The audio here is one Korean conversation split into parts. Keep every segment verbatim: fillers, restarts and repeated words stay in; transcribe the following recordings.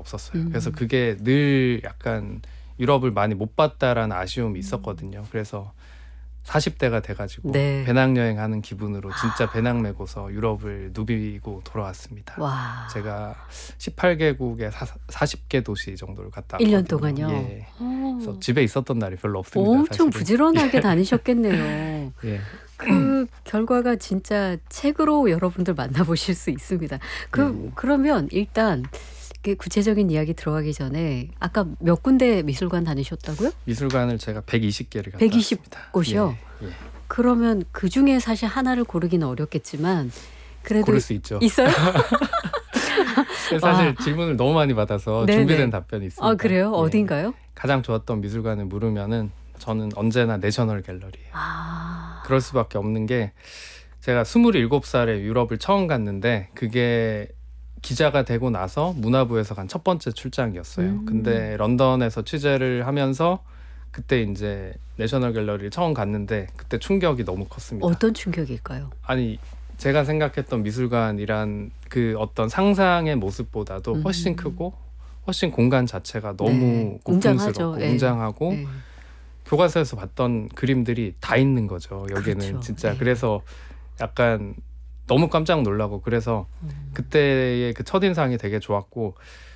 없었어요. 음. 그래서 그게 늘 약간 유럽을 많이 못 봤다라는 아쉬움이 있었거든요. 그래서 사십 대가 돼가지고 네. 배낭여행하는 기분으로 진짜 배낭 메고서 유럽을 누비고 돌아왔습니다. 와. 제가 십팔 개국에 사십 개 도시 정도를 갔다 왔거든요. 일 년 동안요? 예. 어. 그래서 집에 있었던 날이 별로 없습니다. 엄청 사실은. 부지런하게 다니셨겠네요. 예. 그 결과가 진짜 책으로 여러분들 만나보실 수 있습니다. 그 예. 그러면 일단 그 구체적인 이야기 들어가기 전에 아까 몇 군데 미술관 다니셨다고요? 미술관을 제가 백이십 개를 갔다 백이십 왔습니다. 곳이요? 예. 예. 그러면 그 중에 사실 하나를 고르기는 어렵겠지만 그래도 고를 수 있죠. 있어요? 사실 아. 질문을 너무 많이 받아서 네네. 준비된 답변이 있습니다. 아 그래요? 예. 어딘가요? 가장 좋았던 미술관을 물으면은 저는 언제나 내셔널 갤러리예요. 아. 그럴 수밖에 없는 게 제가 스물일곱 살에 유럽을 처음 갔는데 그게 기자가 되고 나서 문화부에서 간 첫 번째 출장이었어요. 음. 근데 런던에서 취재를 하면서 그때 이제 내셔널 갤러리를 처음 갔는데 그때 충격이 너무 컸습니다. 어떤 충격일까요? 아니 제가 생각했던 미술관이란 그 어떤 상상의 모습보다도 음. 훨씬 크고 훨씬 공간 자체가 너무 네. 고풍스럽고 웅장하죠. 예. 웅장하고 네. 교과서에서 봤던 그림들이 다 있는 거죠. 여기는 그렇죠. 진짜 네. 그래서 약간 너무 깜짝 놀라고 그래서 음. 그때의 그 첫인상이 되게 좋았고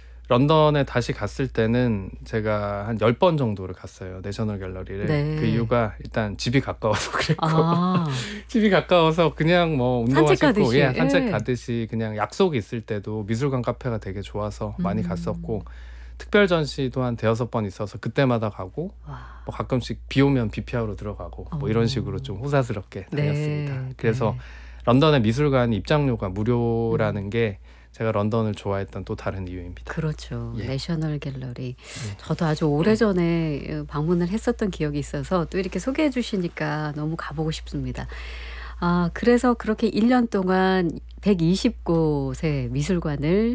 런던에 다시 갔을 때는 제가 한 열 번 정도를 갔어요. 내셔널 갤러리를. 네. 그 이유가 일단 집이 가까워서 그랬고 아. 집이 가까워서 그냥 뭐 산책 운동하시고 가듯이. 예, 산책 예. 가듯이 그냥 약속이 있을 때도 미술관 카페가 되게 좋아서 많이 음. 갔었고 특별 전시도 한 대여섯 번 있어서 그때마다 가고 와. 뭐 가끔씩 비 오면 비피하러 들어가고 뭐 이런 식으로 좀 호사스럽게 다녔습니다. 네. 그래서 네. 런던의 미술관 입장료가 무료라는 게 제가 런던을 좋아했던 또 다른 이유입니다. 그렇죠. 예. 내셔널 갤러리. 예. 저도 아주 오래전에 방문을 했었던 기억이 있어서 또 이렇게 소개해 주시니까 너무 가보고 싶습니다. 아, 그래서 그렇게 일 년 동안 백이십 곳의 미술관을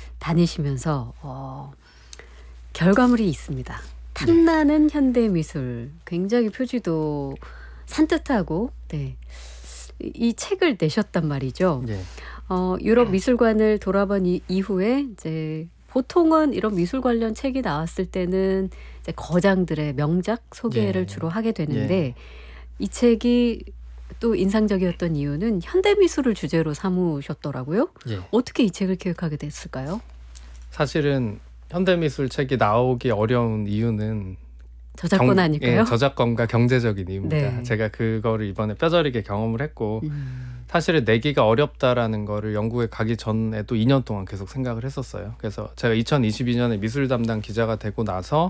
다니시면서 어, 결과물이 있습니다. 탐나는 현대미술. 굉장히 표지도 산뜻하고 네. 이, 이 책을 내셨단 말이죠. 예. 어, 유럽 미술관을 돌아본 이, 이후에 이제 보통은 이런 미술 관련 책이 나왔을 때는 이제 거장들의 명작 소개를 예. 주로 하게 되는데 예. 이 책이 또 인상적이었던 이유는 현대미술을 주제로 삼으셨더라고요. 예. 어떻게 이 책을 기획하게 됐을까요? 사실은 현대미술 책이 나오기 어려운 이유는 저작권 경- 아닐까요? 예, 저작권과 경제적인 이유입니다. 네. 제가 그거를 이번에 뼈저리게 경험을 했고 음. 사실은 내기가 어렵다라는 거를 영국에 가기 전에도 이 년 동안 계속 생각을 했었어요. 그래서 제가 이천이십이 년에 미술 담당 기자가 되고 나서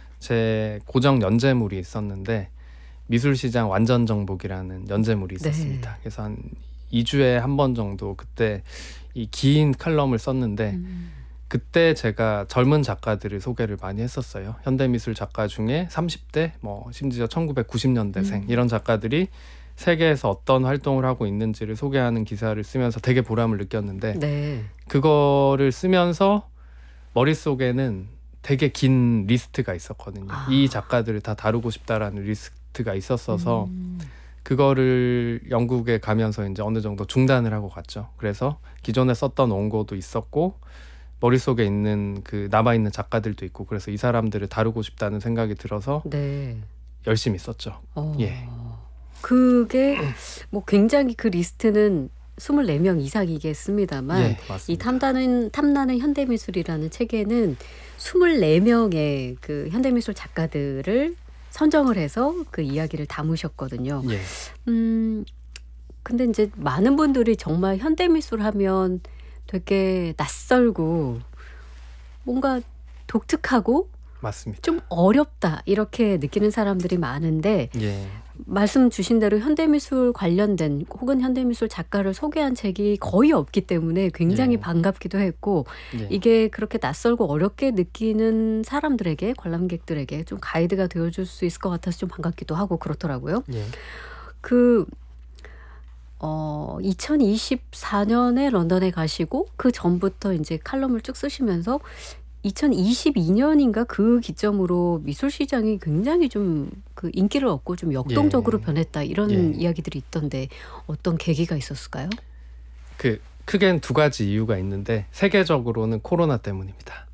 제 고정 연재물이 있었는데 미술시장 완전 정복이라는 연재물이 있었습니다. 네. 그래서 한 이 주에 한 번 정도 그때 이 긴 칼럼을 썼는데 음. 그때 제가 젊은 작가들을 소개를 많이 했었어요. 현대미술 작가 중에 삼십 대, 뭐 심지어 천구백구십 년대생 음. 이런 작가들이 세계에서 어떤 활동을 하고 있는지를 소개하는 기사를 쓰면서 되게 보람을 느꼈는데 네. 그거를 쓰면서 머릿속에는 되게 긴 리스트가 있었거든요. 아. 이 작가들을 다 다루고 싶다라는 리스트가 있었어서 음. 그거를 영국에 가면서 이제 어느 정도 중단을 하고 갔죠. 그래서 기존에 썼던 원고도 있었고 머릿속에 있는 그 남아있는 작가들도 있고 그래서 이 사람들을 다루고 싶다는 생각이 들어서 네. 열심히 썼죠. 어. 예. 그게 뭐 굉장히 그 리스트는 스물네 명 이상이겠습니다만 예, 이 맞습니다. 탐나는 탐나는 현대미술이라는 책에는 스물네 명의 그 현대미술 작가들을 선정을 해서 그 이야기를 담으셨거든요. 예. 음, 근데 이제 많은 분들이 정말 현대미술 하면 되게 낯설고 뭔가 독특하고 맞습니다. 좀 어렵다 이렇게 느끼는 사람들이 많은데 예. 말씀 주신 대로 현대미술 관련된 혹은 현대미술 작가를 소개한 책이 거의 없기 때문에 굉장히 예. 반갑기도 했고 예. 이게 그렇게 낯설고 어렵게 느끼는 사람들에게 관람객들에게 좀 가이드가 되어줄 수 있을 것 같아서 좀 반갑기도 하고 그렇더라고요. 예. 그 어, 이천이십사 년에 런던에 가시고 그 전부터 이제 칼럼을 쭉 쓰시면서 이천이십이 년인가 그 기점으로 미술 시장이 굉장히 좀 그 인기를 얻고 좀 역동적으로 예. 변했다 이런 예. 이야기들이 있던데 어떤 계기가 있었을까요? 그 크게는 두 가지 이유가 있는데 세계적으로는 코로나 때문입니다.